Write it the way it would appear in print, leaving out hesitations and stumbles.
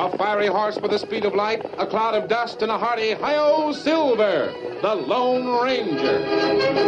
A fiery horse with the speed of light, a cloud of dust, and a hearty hi-yo Silver, the Lone Ranger.